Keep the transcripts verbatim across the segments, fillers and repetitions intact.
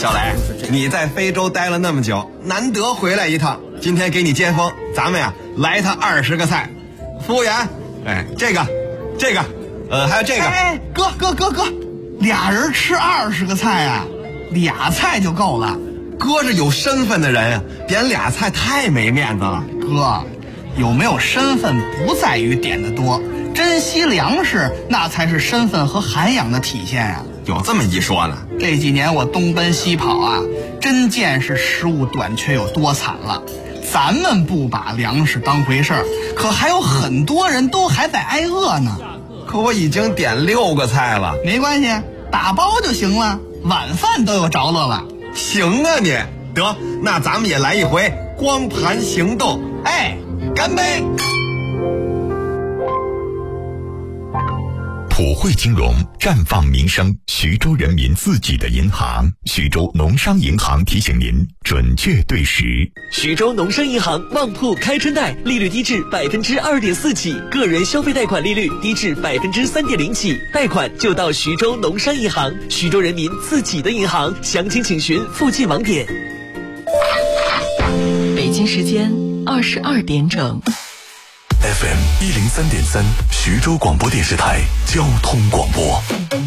小雷，你在非洲待了那么久，难得回来一趟，今天给你接风，咱们呀来他二十个菜。服务员，哎，这个，这个，呃，还有这个。 哎，哥哥哥哥，俩人吃二十个菜啊，俩菜就够了。 哥是有身份的人啊，点俩菜太没面子了。 哥，有没有身份不在于点的多，珍惜粮食那才是身份和涵养的体现呀、啊。 有这么一说呢？ 这几年我东奔西跑啊，真见识食物短缺有多惨了。咱们不把粮食当回事儿，可还有很多人都还在挨饿呢。 可我已经点六个菜了。 没关系，打包就行了，晚饭都有着落了。 行啊你，得，那咱们也来一回光盘行动。哎，干杯！ 普惠金融，绽放民生，徐州人民自己的银行。徐州农商银行提醒您准确对时。 徐州农商银行旺铺开春贷，利率低至百分之二点四起，个人消费贷款利率低至百分之三点零起，贷款就到徐州农商银行，徐州人民自己的银行。详情请询附近网点。 北京时间二十二点整。 F M 一零三点三，徐州广播电视台交通广播。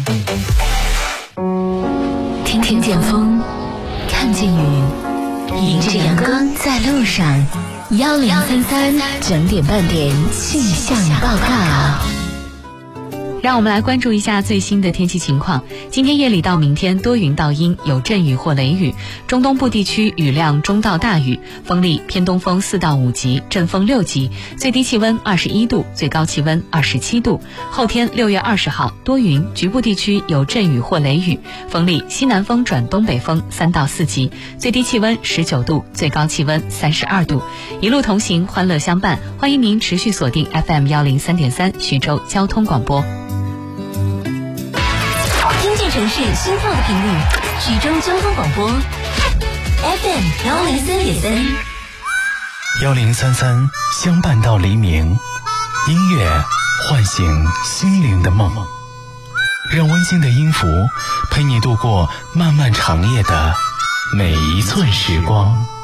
听听见风，看见雨，迎着阳光在路上。幺零三三整点半点气象报告。 让我们来关注一下最新的天气情况。今天夜里到明天多云到阴，有阵雨或雷雨，中东部地区雨量中到大雨，风力偏东风四到五级，阵风六级，最低气温二十一度，最高气温二十七度。后天六月二十号多云，局部地区有阵雨或雷雨，风力西南风转东北风三到四级，最低气温十九度，最高气温三十二度。一路同行，欢乐相伴，欢迎您持续锁定 F M 幺零三点三徐州交通广播。 城市心跳的频率，徐州交通广播 F M 幺零三点三， 幺零三三相伴到黎明，音乐唤醒心灵的梦，让温馨的音符陪你度过漫漫长夜的每一寸时光。